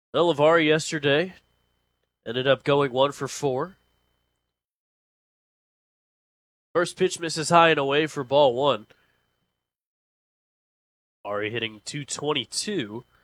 Lavari yesterday ended up going 1 for 4. First pitch misses high and away for ball one. Ari hitting .222